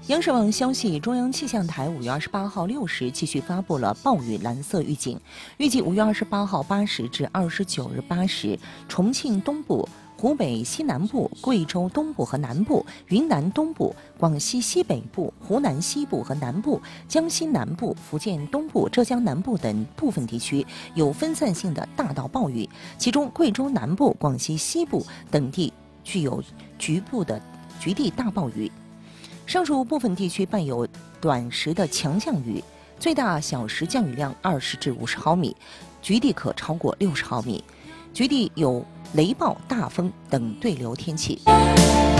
央视网消息，中央气象台5月28号6时继续发布了暴雨蓝色预警，预计5月28号8时至29日8时，重庆东部、湖北西南部、贵州东部和南部、云南东部、广西西北部、湖南西部和南部、江西南部、福建东部、浙江南部等部分地区有分散性的大到暴雨，其中贵州南部、广西西部等地具有局地大暴雨。上述部分地区伴有短时的强降雨，最大小时降雨量20至50毫米，局地可超过60毫米，局地有雷暴、大风等对流天气。